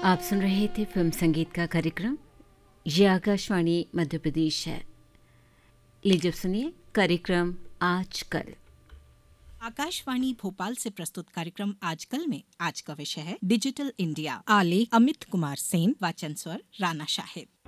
आप सुन रहे थे फिल्म संगीत का कार्यक्रम। ये आकाशवाणी मध्य प्रदेश है। लीजिए सुनिए कार्यक्रम आजकल। आकाशवाणी भोपाल से प्रस्तुत कार्यक्रम आजकल में आज का विषय है डिजिटल इंडिया। आलेख अमित कुमार सेन, वाचन स्वर राना शाहिद।